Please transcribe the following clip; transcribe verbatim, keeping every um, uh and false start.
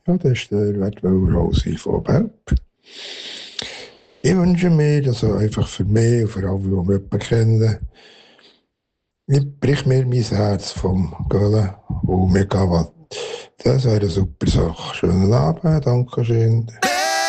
Ja, das ist der Wertwöller Rosi von Belp. Ich wünsche mir, dass er einfach für mich und für alle, die mich jemanden kennen, ich brich mir mein Herz vom Göllen und mir geht was. Das wäre eine super Sache. Schönen Abend, danke schön.